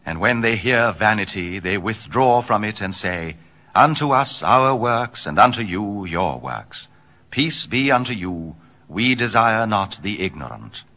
And when they hear vanity, they withdraw from it and say, Unto us our works, and unto you your works. Peace be unto you. We desire not the ignorant.